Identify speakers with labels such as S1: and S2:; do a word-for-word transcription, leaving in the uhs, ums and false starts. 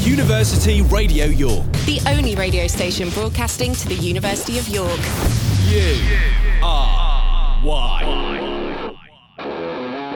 S1: University Radio York.
S2: The only radio station broadcasting to the University of York.
S1: You are